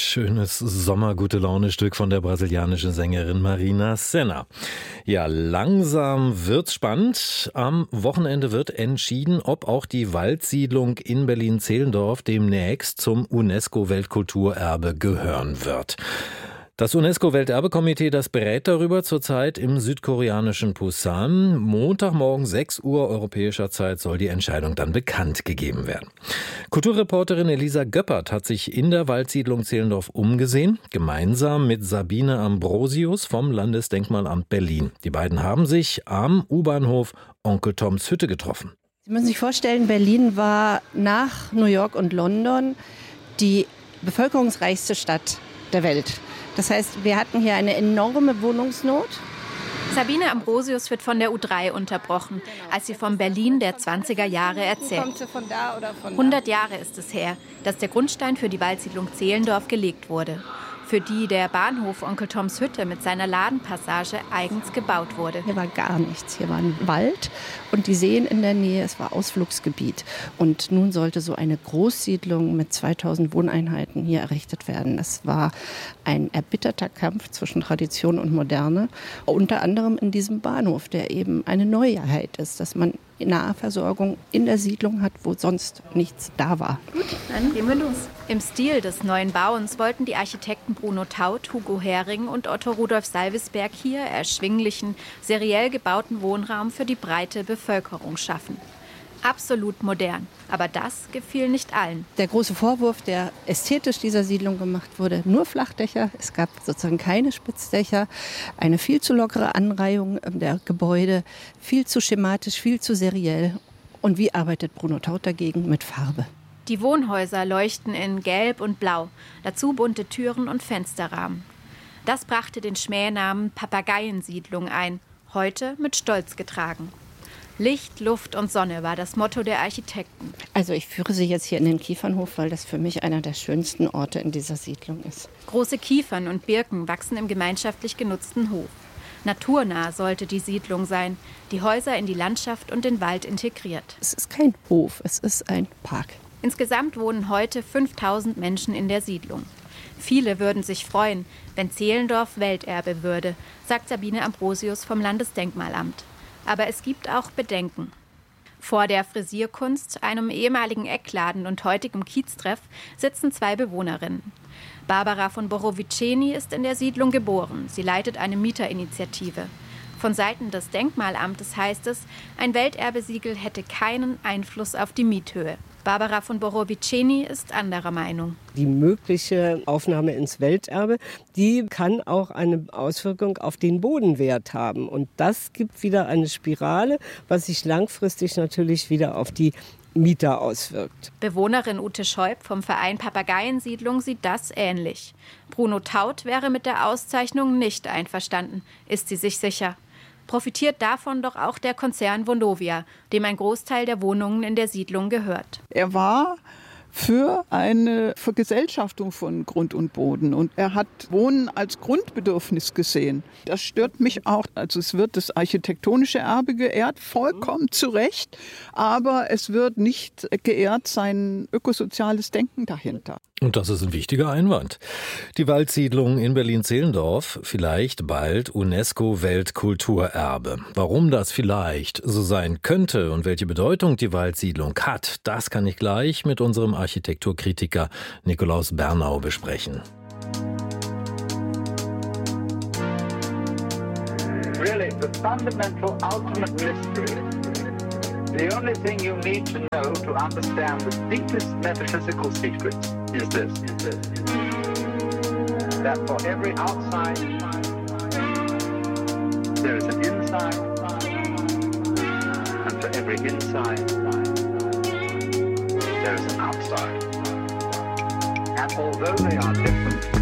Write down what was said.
schönes Sommer-Gute-Laune-Stück von der brasilianischen Sängerin Marina Senna. Ja, langsam wird's spannend. Am Wochenende wird entschieden, ob auch die Waldsiedlung in Berlin-Zehlendorf demnächst zum UNESCO-Weltkulturerbe gehören wird. Das UNESCO-Welterbekomitee, das berät darüber zurzeit im südkoreanischen Busan. Montagmorgen 6 Uhr europäischer Zeit soll die Entscheidung dann bekannt gegeben werden. Kulturreporterin Elisa Göppert hat sich in der Waldsiedlung Zehlendorf umgesehen, gemeinsam mit Sabine Ambrosius vom Landesdenkmalamt Berlin. Die beiden haben sich am U-Bahnhof Onkel Toms Hütte getroffen. Sie müssen sich vorstellen, Berlin war nach New York und London die bevölkerungsreichste Stadt der Welt. Das heißt, wir hatten hier eine enorme Wohnungsnot. Sabine Ambrosius wird von der U3 unterbrochen, als sie vom Berlin der 20er Jahre erzählt. 100 Jahre ist es her, dass der Grundstein für die Waldsiedlung Zehlendorf gelegt wurde, für die der Bahnhof Onkel Toms Hütte mit seiner Ladenpassage eigens gebaut wurde. Hier war gar nichts. Hier war ein Wald und die Seen in der Nähe. Es war Ausflugsgebiet. Und nun sollte so eine Großsiedlung mit 2000 Wohneinheiten hier errichtet werden. Das war ein erbitterter Kampf zwischen Tradition und Moderne. Unter anderem in diesem Bahnhof, der eben eine Neuheit ist, dass man Nahversorgung in der Siedlung hat, wo sonst nichts da war. Gut, dann gehen wir los. Im Stil des neuen Bauens wollten die Architekten Bruno Taut, Hugo Hering und Otto Rudolf Salvisberg hier erschwinglichen, seriell gebauten Wohnraum für die breite Bevölkerung schaffen. Absolut modern. Aber das gefiel nicht allen. Der große Vorwurf, der ästhetisch dieser Siedlung gemacht wurde, nur Flachdächer. Es gab sozusagen keine Spitzdächer, eine viel zu lockere Anreihung der Gebäude, viel zu schematisch, viel zu seriell. Und wie arbeitet Bruno Taut dagegen? Mit Farbe. Die Wohnhäuser leuchten in Gelb und Blau, dazu bunte Türen und Fensterrahmen. Das brachte den Schmähnamen Papageiensiedlung ein, heute mit Stolz getragen. Licht, Luft und Sonne war das Motto der Architekten. Also ich führe Sie jetzt hier in den Kiefernhof, weil das für mich einer der schönsten Orte in dieser Siedlung ist. Große Kiefern und Birken wachsen im gemeinschaftlich genutzten Hof. Naturnah sollte die Siedlung sein, die Häuser in die Landschaft und den Wald integriert. Es ist kein Hof, es ist ein Park. Insgesamt wohnen heute 5000 Menschen in der Siedlung. Viele würden sich freuen, wenn Zehlendorf Welterbe würde, sagt Sabine Ambrosius vom Landesdenkmalamt. Aber es gibt auch Bedenken. Vor der Frisierkunst, einem ehemaligen Eckladen und heutigem Kieztreff, sitzen 2 Bewohnerinnen. Barbara von Borowiceni ist in der Siedlung geboren. Sie leitet eine Mieterinitiative. Von Seiten des Denkmalamtes heißt es, ein Welterbesiegel hätte keinen Einfluss auf die Miethöhe. Barbara von Borowiceni ist anderer Meinung. Die mögliche Aufnahme ins Welterbe, die kann auch eine Auswirkung auf den Bodenwert haben. Und das gibt wieder eine Spirale, was sich langfristig natürlich wieder auf die Mieter auswirkt. Bewohnerin Ute Scheub vom Verein Papageiensiedlung sieht das ähnlich. Bruno Taut wäre mit der Auszeichnung nicht einverstanden, ist sie sich sicher. Profitiert davon doch auch der Konzern Vonovia, dem ein Großteil der Wohnungen in der Siedlung gehört. Er war für eine Vergesellschaftung von Grund und Boden. Und er hat Wohnen als Grundbedürfnis gesehen. Das stört mich auch. Also es wird das architektonische Erbe geehrt, vollkommen zu Recht. Aber es wird nicht geehrt sein ökosoziales Denken dahinter. Und das ist ein wichtiger Einwand. Die Waldsiedlung in Berlin-Zehlendorf, vielleicht bald UNESCO-Weltkulturerbe. Warum das vielleicht so sein könnte und welche Bedeutung die Waldsiedlung hat, das kann ich gleich mit unserem Architekturkritiker Nikolaus Bernau besprechen. Really, the fundamental ultimate mystery, the only thing you need to know to understand the deepest metaphysical secret is this. That for every outside, there is an inside, and for every inside, there is an outside. And although they are different,